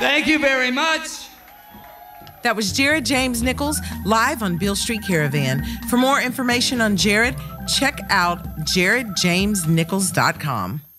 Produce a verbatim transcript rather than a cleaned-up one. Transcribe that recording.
Thank you very much. That was Jared James Nichols live on Beale Street Caravan. For more information on Jared, check out jared james nichols dot com.